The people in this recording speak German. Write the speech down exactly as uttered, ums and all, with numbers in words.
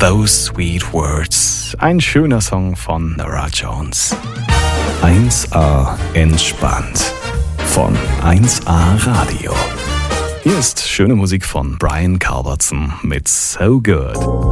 Those Sweet Words. Ein schöner Song von Norah Jones. eins a entspannt von eins a Radio. Hier ist schöne Musik von Brian Culbertson mit So Good.